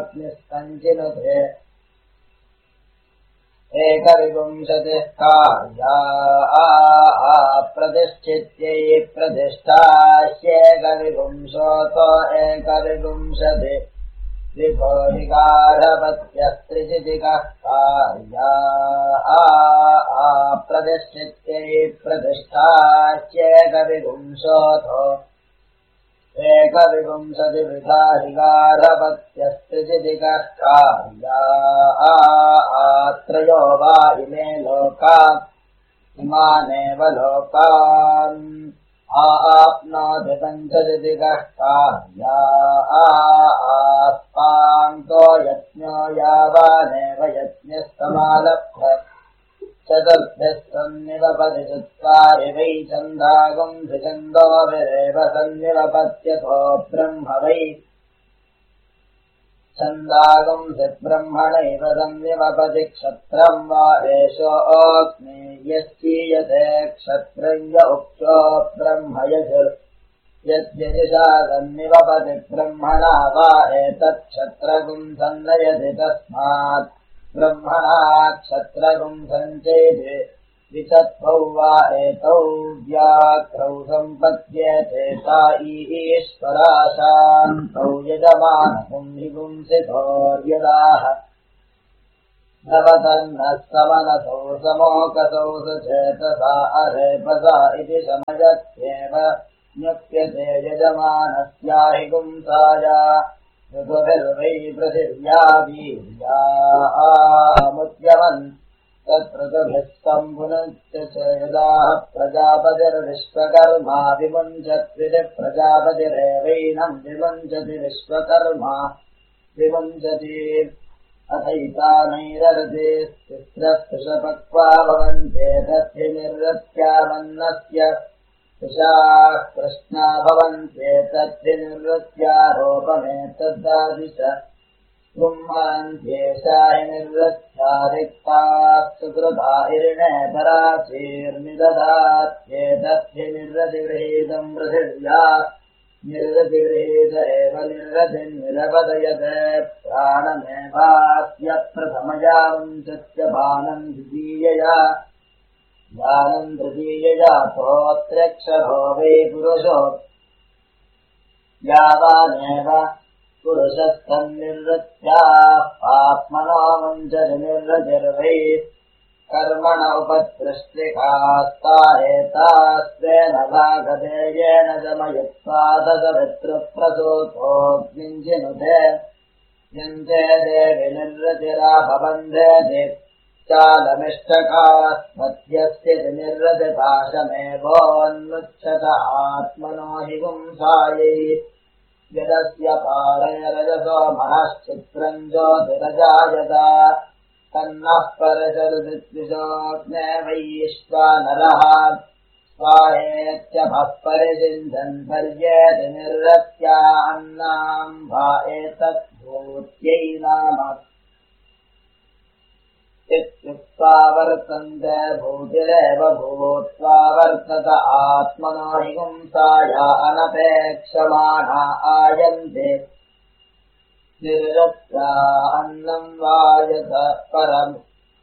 पत्निस्तञ्चिनुते एकविंशतिः कार्या प्रतिष्ठित्यै प्रतिष्ठास्येकविंशोतो एकविंशति विभोरिकारपत्यस्त्रिचितिकः कार्या प्रतिष्ठित्यै प्रतिष्ठास्येकविंशोतो एकविंशतिविधारिकारपत्यस्त्रिचितिकः कार्या त्रयो वा इमे लोका इमानेव लोकान् आप्नोति पञ्चतिकः कार्या आस्तान्तो यज्ञो यावानेव यज्ञस्तमालभ्य चतुर्भ्यः सन्निवपति चत्वारि वै छन्दागुं द्विछन्दोभिरेव सन्निवपत्यथो ब्रह्म वै छन्दागुं ब्रह्मणैव सन्निवपति क्षत्रम् वा एषोऽग्ने यश्चीयते क्षत्रम् य उक्तो ब्रह्म यद्यजुषा सन्निवपति ब्रह्मणा वा एतत्क्षत्रगुं सन्नयति तस्मात् ब्रह्मणा क्षत्रगुं सञ्चेते विचत्वौ वा एतौ व्याघ्रौ सम्पद्येते ता ईश्वराशान्तौ यजमानपुंहिपुंसितोर्यदाः नवतन्नः समनसौ समोकसौ सचेतसा अरेपसा इति समयत्येव न्युप्यते यजमानस्याहि पुंसाया ऋतुभिर्वै पृथिव्या वीर्यामुद्यमन् तत्ऋतुभिः सम्पुनश्च च यदाः प्रजापतिर्विश्वकर्मा विमुञ्चत्विति प्रजापतिरेवैनम् विमुञ्चति विश्वकर्मा विमुञ्चति अथैतानैरर्थे तिस्रस्पृशपक्वा भवन्ते तद्धिनिर्वृत्यामन्नस्य कृशाः कृष्णा भवन्ते तद्धिनिर्वृत्यारोपमेतद्दादिश कुम्भन्त्येषा हि निर्वृत्या रिक्ताः सुकृता हिरिणे पराचीर्निदधात्येतद्धिनिर्वृतिगृहीतम् पृथिव्या निर्वृतिगृहीत एव निर्वृतिर्निरपदयत प्राणमेवास्य प्रथमया मुञ्चत्य बाणम् द्वितीयया ज्ञानम् तृतीयया तोऽत्र्यक्षरो वै पुरुषो यावानेव पुरुषस्तन्निर्वृत्या आत्मनो मुञ्चति निर्वृतिर्वै कर्मण उपदृष्टिकास्ता एतास्तेन भागते येन जमयित्वा तदभितृप्रसूतोऽग्निञ्जिनुते यन्ते देवि निर्वृतिराभबन्धेति चालमिष्टकास्मत्यस्य निर्वृतिपाशमेवोन्मुच्यत आत्मनो हि पुंसायै यदस्य पारयरजसो महश्चित्रम् ज्योतिरजायत तन्नः परचरुदिद्विषोऽग्ने वैश्वानरः स्वाहेत्यभः परिषिञ्चन् पर्येति निर्वृत्या अन्नाम् वा एतद्भूत्यै नाम इत्युक्त्वा वर्तन्ते भूतिरेव भूत्वा वर्तत आत्मनो हि पुंसाया अनपेक्षमाणा आयन्ते निर्वृत्या अन्नम् वायत परम्